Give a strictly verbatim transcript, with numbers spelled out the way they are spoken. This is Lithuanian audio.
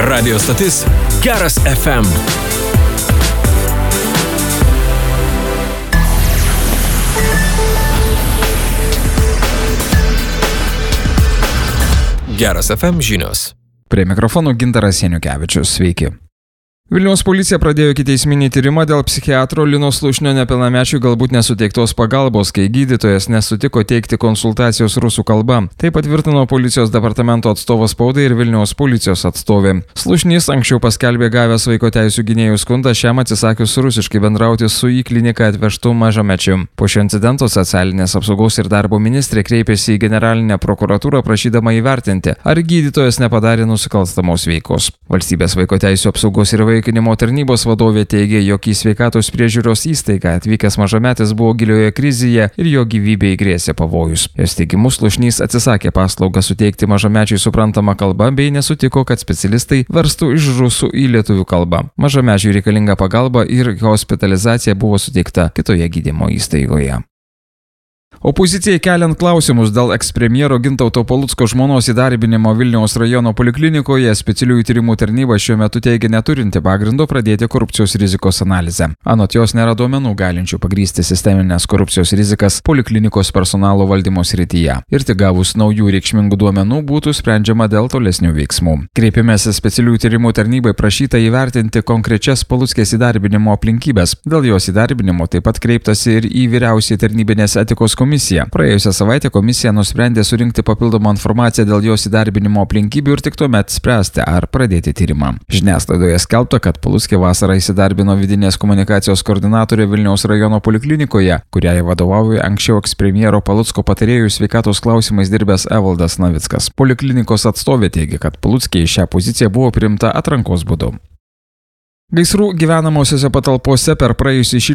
Radio stotis Geras F M. Geras F M žinios. Prie mikrofonų Gintaras Janiukevičius. Sveiki. Vilniaus policija pradėjo ikiteisminį tyrimą dėl psichiatro Lino Slušnio nepilnamečiui galbūt nesuteiktos pagalbos, kai gydytojas nesutiko teikti konsultacijos rusų kalba. Tai patvirtino policijos departamento atstovas spaudai ir Vilniaus policijos atstovė. Slušnys anksčiau paskelbė gavęs vaiko teisių gynėjų skundą šiam atsisakius rusiškai bendrauti su į kliniką atvežtu mažamečiu. Po šio incidento socialinės apsaugos ir darbo ministrė kreipėsi į generalinę prokuratūrą prašydama įvertinti, ar gydytojas nepadarė nusikalstamos veikos. Valstybės vaiko teisių apsaugos ir vaiko Įvaikinimo tarnybos vadovė teigė, jog į sveikatos priežiūros įstaigą atvykęs mažametis buvo gilioje krizėje ir jo gyvybei grėsė pavojus. Jos teigimu Slušnys atsisakė paslaugą suteikti mažamečiui suprantamą kalbą bei nesutiko, kad specialistai verstų iš rusų į lietuvių kalbą. Mažamečiui reikalinga pagalba ir hospitalizacija buvo suteikta kitoje gydymo įstaigoje. Opozicijai keliant klausimus dėl ekspremjero Gintauto Palucko žmonos įdarbinimo Vilniaus rajono poliklinikoje, specialiųjų tyrimų tarnyba šiuo metu teigia neturinti pagrindo pradėti korupcijos rizikos analizę. Anot jos nėra duomenų galinčių pagrysti sisteminės korupcijos rizikas poliklinikos personalo valdymo srityje. Ir tik gavus naujų reikšmingų duomenų būtų sprendžiama dėl tolesnių veiksmų. Kreipėmėsi specialiųjų tyrimų tarnybai prašyta įvertinti konkrečias Paluckės įdarbinimo aplinkybės. Dėl jos įdarbinimo taip pat kreiptasi ir į vyriausiąją tarnybinės etikos komisiją. Praėjusią savaitę komisija nusprendė surinkti papildomą informaciją dėl jos įdarbinimo aplinkybių ir tik tuomet spręsti, ar pradėti tyrimą. Žiniasklaidoje skelbta, kad Paluckė vasarą įsidarbino vidinės komunikacijos koordinatorė Vilniaus rajono poliklinikoje, kuriai vadovauja anksčiau ekspremjero Palucko patarėjų sveikatos klausimais dirbęs Evaldas Navickas. Poliklinikos atstovė teigia, kad Paluckė į šią poziciją buvo priimta atrankos būdu. Gaisrų gyvenamosiose patalpose per praėjusį